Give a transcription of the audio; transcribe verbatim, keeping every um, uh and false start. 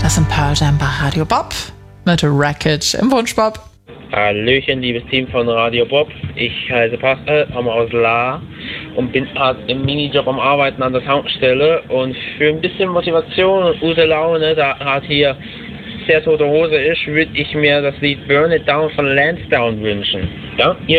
Das sind Pearl Jam bei Radio Bob mit Wreckage im Wunschbob. Hallöchen, liebes Team von Radio Bob. Ich heiße Pascal, komme aus La und bin gerade im Minijob am Arbeiten an der Tankstelle. Und für ein bisschen Motivation und gute Laune, da gerade hier sehr tote Hose ist, würde ich mir das Lied Burn It Down von Lansdowne wünschen. Ja, ihr